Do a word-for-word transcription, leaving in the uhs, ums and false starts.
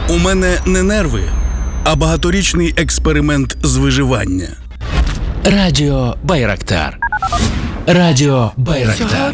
У мене не нерви, а багаторічний експеримент з виживання. Радіо Байрактар. Радіо Байрактар.